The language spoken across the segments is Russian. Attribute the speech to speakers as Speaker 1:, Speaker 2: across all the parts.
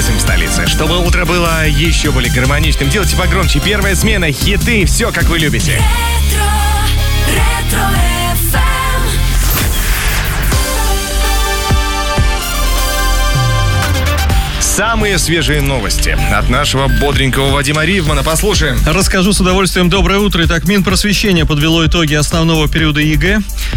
Speaker 1: 8 в столице. Чтобы утро было еще более гармоничным, делайте погромче. Первая смена, хиты, все как вы любите.
Speaker 2: Ретро FM.
Speaker 1: Самые свежие новости от нашего бодренького Вадима Ривмана. Послушаем.
Speaker 3: Расскажу с удовольствием. Доброе утро. Итак, Минпросвещение подвело итоги основного периода ЕГЭ.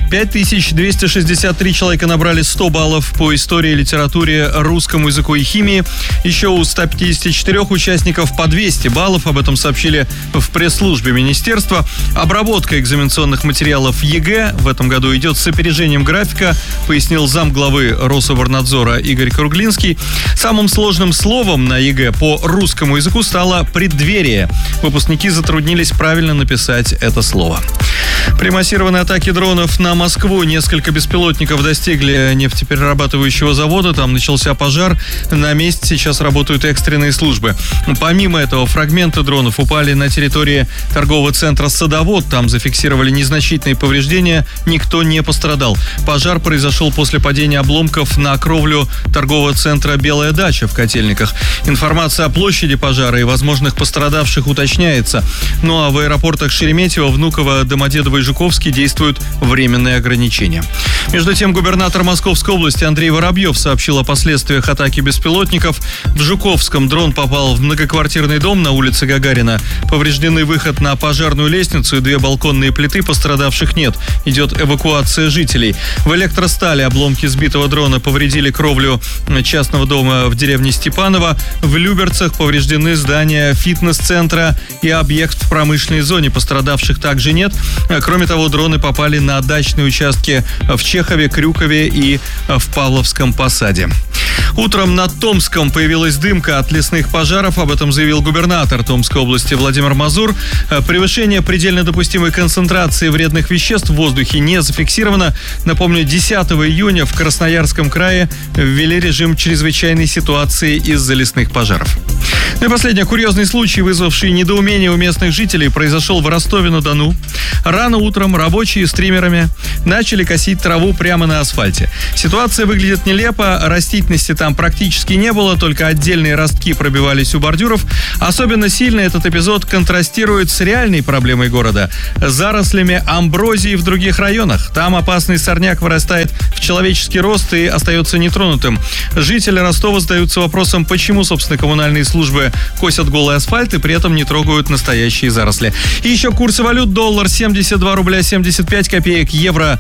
Speaker 3: 5263 человека набрали 100 баллов по истории, литературе, русскому языку и химии. Еще у 154 участников по 200 баллов. Об этом сообщили в пресс-службе министерства. Обработка экзаменационных материалов ЕГЭ в этом году идет с опережением графика, пояснил замглавы Рособорнадзора Игорь Круглинский. Самым сложным словом на ЕГЭ по русскому языку стало «преддверие». Выпускники затруднились правильно написать это слово. При массированной атаке дронов на Москву несколько беспилотников достигли нефтеперерабатывающего завода. Там начался пожар. На месте сейчас работают экстренные службы. Помимо этого, фрагменты дронов упали на территории торгового центра «Садовод». Там зафиксировали незначительные повреждения. Никто не пострадал. Пожар произошел после падения обломков на кровлю торгового центра «Белая дача» в Котельниках. Информация о площади пожара и возможных пострадавших уточняется. Ну а в аэропортах Шереметьево, Внуково, Домодедово и Жуковский действуют временные ограничения. Между тем, губернатор Московской области Андрей Воробьев сообщил о последствиях атаки беспилотников. В Жуковском дрон попал в многоквартирный дом на улице Гагарина. Повреждены выход на пожарную лестницу и 2 балконные плиты, пострадавших нет. Идет эвакуация жителей. В Электростали обломки сбитого дрона повредили кровлю частного дома в деревне Степаново. В Люберцах повреждены здания фитнес-центра и объект в промышленной зоне. Пострадавших также нет. Кроме того, дроны попали на дачные участки в Чехове, Крюкове и в Павловском Посаде. Утром над Томском появилась дымка от лесных пожаров. Об этом заявил губернатор Томской области Владимир Мазур. Превышение предельно допустимой концентрации вредных веществ в воздухе не зафиксировано. Напомню, 10 июня в Красноярском крае ввели режим чрезвычайной ситуации из-за лесных пожаров. Ну и последний курьезный случай, вызвавший недоумение у местных жителей, произошел в Ростове-на-Дону. Рано утром рабочие с триммерами начали косить траву прямо на асфальте. Ситуация выглядит нелепо, растительности там практически не было, только отдельные ростки пробивались у бордюров. Особенно сильно этот эпизод контрастирует с реальной проблемой города – зарослями амброзии в других районах. Там опасный сорняк вырастает в человеческий рост и остается нетронутым. Жители Ростова задаются вопросом, почему, собственно, коммунальные службы косят голый асфальт и при этом не трогают настоящие заросли. И еще курсы валют: доллар 72 рубля 75 копеек, евро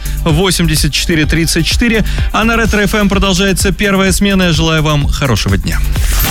Speaker 3: 84.34. А на Ретро FM продолжается первая смена. Я желаю вам хорошего дня.